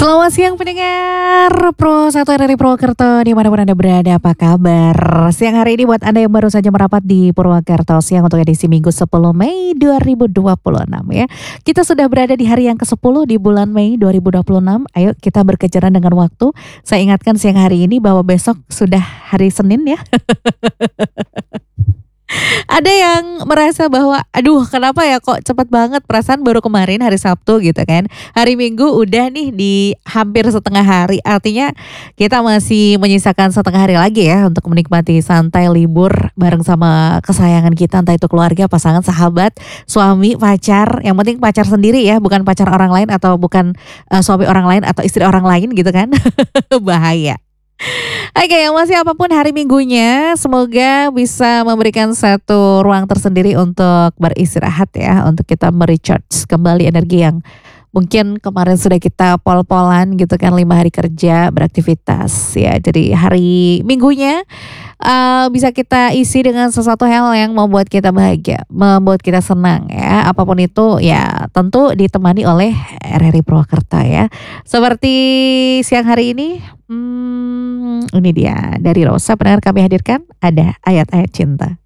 Selamat siang pendengar Pro 1 dari Purwokerto dimanapun Anda berada, apa kabar? Siang hari ini buat Anda yang baru saja merapat di Purwokerto siang untuk edisi Minggu 10 Mei 2026 ya. Kita sudah berada di hari yang ke-10 di bulan Mei 2026. Ayo kita berkejaran dengan waktu. Saya ingatkan siang hari ini bahwa besok sudah hari Senin ya. Ada yang merasa bahwa aduh kenapa ya kok cepat banget, perasaan baru kemarin hari Sabtu gitu kan. Hari Minggu udah nih di hampir setengah hari. Artinya kita masih menyisakan setengah hari lagi ya untuk menikmati santai libur bareng sama kesayangan kita, entah itu keluarga, pasangan, sahabat, suami, pacar. Yang penting pacar sendiri ya, bukan pacar orang lain atau bukan suami orang lain atau istri orang lain gitu kan. Bahaya. Oke, yang masih apapun hari Minggunya, semoga bisa memberikan satu ruang tersendiri untuk beristirahat ya, untuk kita merecharge kembali energi yang mungkin kemarin sudah kita pol-polan gitu kan, 5 hari kerja beraktivitas ya. Jadi hari Minggunya bisa kita isi dengan sesuatu hal yang membuat kita bahagia, membuat kita senang ya. Apapun itu ya tentu ditemani oleh RRI Purwokerto ya. Seperti siang hari ini dia dari Rosa pendengar kami hadirkan ada ayat-ayat cinta.